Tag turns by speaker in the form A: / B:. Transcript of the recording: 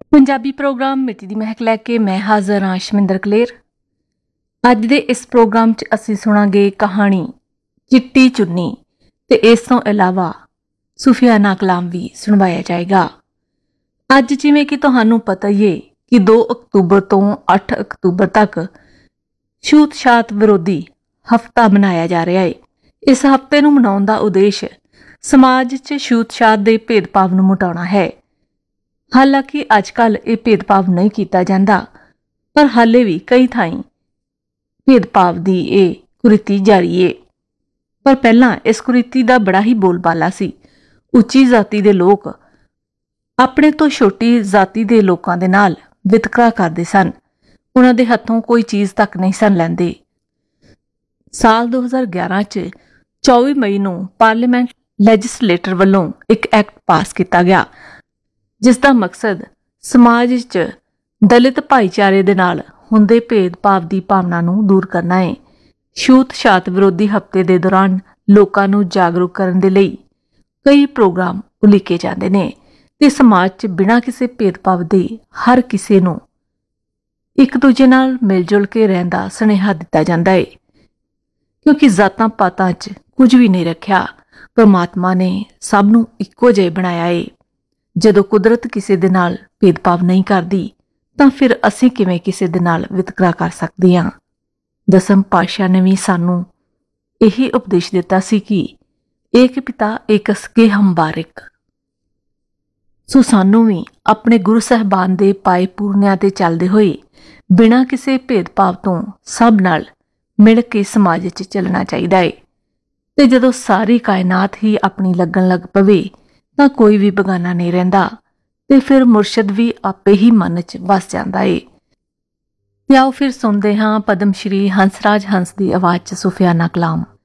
A: Punjabi programme मिट्टी दी महक लैके मैं हाज़र हाँ शमिंदर कलेर। अज दे इस प्रोग्राम च असीं सुणांगे कहानी चिट्टी चुन्नी ते इस तों इलावा सूफियाना कलाम भी सुणवाया जाएगा। अज जिवें कि तुहानूं पता ही है कि 2 अक्तूबर तो 8 अक्तूबर तक छूत छात विरोधी हफ्ता मनाया जा रहा है। इस हफ्ते नूं मनाउण दा उद्देश समाज च छूत छात दे भेदभाव नूं मिटाउणा है। हालांकि अजकल ये भेदभाव नहीं किया जाता, पर हाले भी कई थाई भेदभाव की यह कुरीति जारी है। पर पहला इस कुरीति का बड़ा ही बोलबाला सी। उच्ची जाति के लोग अपने तो छोटी जाति के लोगों के नाल वितकरा करते सन। उन्हां दे हथों कोई चीज़ तक नहीं सन लैंदे। साल 2011 च 24 मई नूं पार्लीमेंट लैजिसलेटर वालों एक एक्ट पास किया गया, जिसका मकसद समाज च दलित भाईचारे दे नाल हुंदे भेदभाव की भावना नूं दूर करना है। छूत छात विरोधी हफ्ते के दौरान लोकां नूं जागरूक करन दे लई कई प्रोग्राम उलीके जांदे ने ते समाज च बिना किसी भेदभाव दे हर किसी नूं एक दूजे नाल मिल जुल के रहण दा सुनेहा दिता जांदा है, क्योंकि जातां पातां च कुछ भी नहीं रखिया। परमात्मा ने सब नूं इक्को जिहा बनाया है। जदों कुदरत किसी दे नाल भेदभाव नहीं करती तां फिर असीं किवें किसी दे नाल वितकरा कर सकदे हां। दसम पातशाह ने भी सानूं यही उपदेश दिता सी कि एक पिता एक सगे हम बारिक। सो सानूं भी अपने गुरु साहिबान दे पाए पूरनिਆਂ ते चलदे होए बिना किसी भेदभाव तो सब नाल मिल के समाज च चलना चाहिदा है। ते जदों सारी कायनात ही अपनी लगन लग पवे तां कोई भी बगाना नहीं रहिंदा ते फिर मुर्शद भी आपे ही मन च वस जांदा है। ते आओ फिर सुनते हाँ पद्म श्री हंसराज हंस की आवाज़ च सूफियाना कलाम।